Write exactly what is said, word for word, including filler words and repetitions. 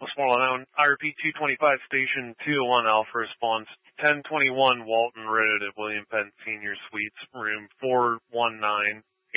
Westmoreland, I repeat, two twenty-five Station two oh one Alpha response, ten twenty-one Walton Road at William Penn Senior Suites, room four one nine.